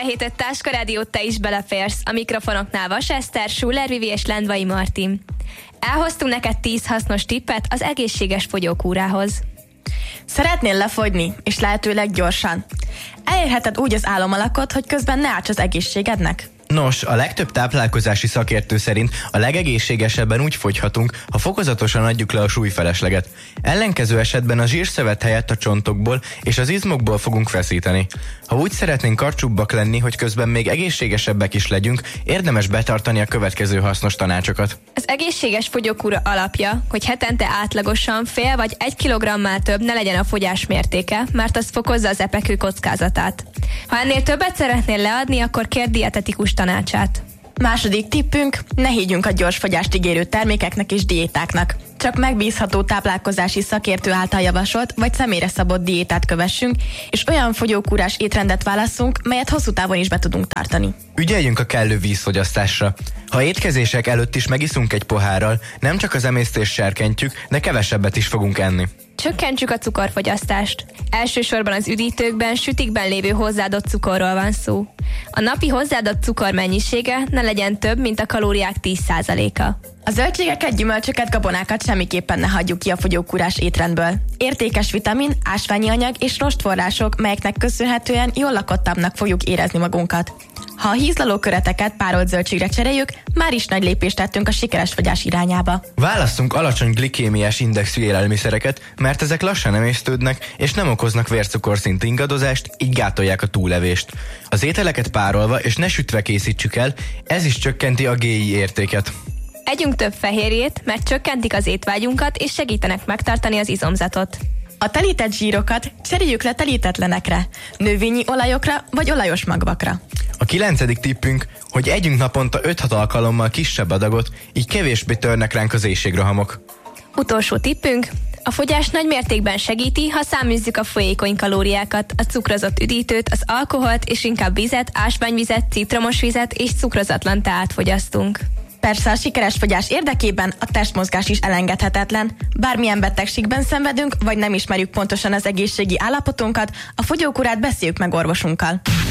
hétet Táska Rádiót te is beleférsz. A mikrofonoknál Vas Eszter, Schuller Vivi és Lendvai Martin. Elhoztunk neked 10 hasznos tippet az egészséges fogyókúrához. Szeretnél lefogyni, és lehetőleg gyorsan? Elérheted úgy az álomalakot, hogy közben ne árts az egészségednek? Nos, a legtöbb táplálkozási szakértő szerint a legegészségesebben úgy fogyhatunk, ha fokozatosan adjuk le a súlyfelesleget. Ellenkező esetben a zsírszövet helyett a csontokból és az izmokból fogunk feszíteni. Ha úgy szeretnénk karcsúbbak lenni, hogy közben még egészségesebbek is legyünk, érdemes betartani a következő hasznos tanácsokat. Az egészséges fogyókúra alapja, hogy hetente átlagosan fél vagy 1 kilogrammal több ne legyen a fogyás mértéke, mert az fokozza az epekő kockázatát. Ha ennél többet szeretnél leadni, akkor kérd dietetikus tanácsát. Második tippünk, ne higgyünk a gyors fogyást ígérő termékeknek és diétáknak. Csak megbízható táplálkozási szakértő által javasolt vagy személyre szabott diétát kövessünk, és olyan fogyókúrás étrendet válasszunk, melyet hosszú távon is be tudunk tartani. Ügyeljünk a kellő vízfogyasztásra. Ha étkezések előtt is megiszunk egy pohárral, nem csak az emésztést serkentjük, de kevesebbet is fogunk enni. Csökkentsük a cukorfogyasztást. Elsősorban az üdítőkben, sütikben lévő hozzáadott cukorról van szó. A napi hozzáadott cukor mennyisége ne legyen több, mint a kalóriák 10%-a. A zöldségeket, gyümölcsöket, gabonákat semmiképpen ne hagyjuk ki a fogyókúrás étrendből. Értékes vitamin, ásványi anyag és rostforrások, melyeknek köszönhetően jól lakottabbnak fogjuk érezni magunkat. Ha a hízlaló köreteket párolt zöldségre cseréljük, már is nagy lépést tettünk a sikeres fogyás irányába. Válasszunk alacsony glikémiás indexű élelmiszereket, mert ezek lassan emésztődnek és nem okoznak vércukorszint ingadozást, így gátolják a túlevést. Az ételeket párolva és ne sütve készítsük el, ez is csökkenti a GI értéket. Együnk több fehérjét, mert csökkentik az étvágyunkat és segítenek megtartani az izomzatot. A telített zsírokat cseréljük le telítetlenekre, növényi olajokra vagy olajos magvakra. A 9. tippünk, hogy együnk naponta 5-6 alkalommal kisebb adagot, így kevésbé törnek ránk az éhségrohamok. Utolsó tippünk, a fogyás nagy mértékben segíti, ha száműzzük a folyékony kalóriákat, a cukrozott üdítőt, az alkoholt és inkább vizet, ásványvizet, citromos vizet és cukrozatlan teát fogyasztunk. Persze a sikeres fogyás érdekében a testmozgás is elengedhetetlen. Bármilyen betegségben szenvedünk, vagy nem ismerjük pontosan az egészségi állapotunkat, a fogyókúrát beszéljük meg orvosunkkal.